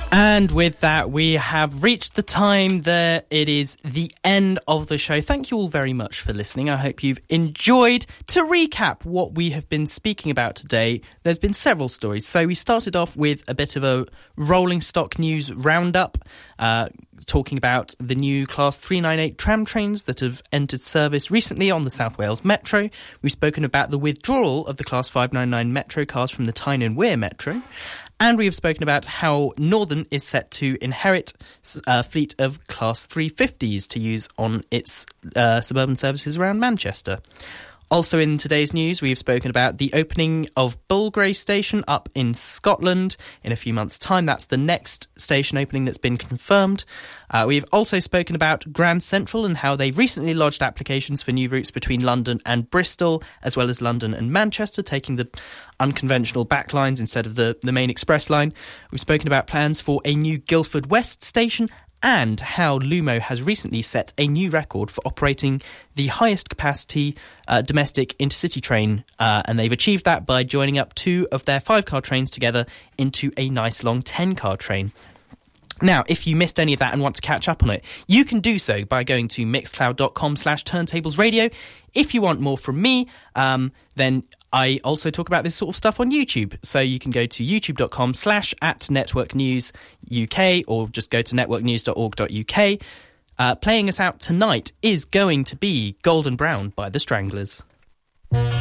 And with that, we have reached the time that it is the end of the show. Thank you all very much for listening. I hope you've enjoyed. To recap what we have been speaking about today, there's been several stories. So we started off with a bit of a rolling stock news roundup, talking about the new Class 398 tram trains that have entered service recently on the South Wales Metro. We've spoken about the withdrawal of the Class 599 Metro cars from the Tyne and Wear Metro. And we have spoken about how Northern is set to inherit a fleet of Class 350s to use on its suburban services around Manchester. Also in today's news, we have spoken about the opening of Bulgrey Station up in Scotland in a few months' time. That's the next station opening that's been confirmed. We've also spoken about Grand Central and how they've recently lodged applications for new routes between London and Bristol, as well as London and Manchester, taking the unconventional back lines instead of the main express line. We've spoken about plans for a new Guildford West station and how Lumo has recently set a new record for operating the highest capacity domestic intercity train, and they've achieved that by joining up 2 of their 5-car trains together into a nice long 10-car train. Now, if you missed any of that and want to catch up on it, you can do so by going to mixcloud.com/turntablesradio. If you want more from me, then I also talk about this sort of stuff on YouTube. So you can go to youtube.com/@networknewsuk or just go to networknews.org.uk. Playing us out tonight is going to be Golden Brown by the Stranglers.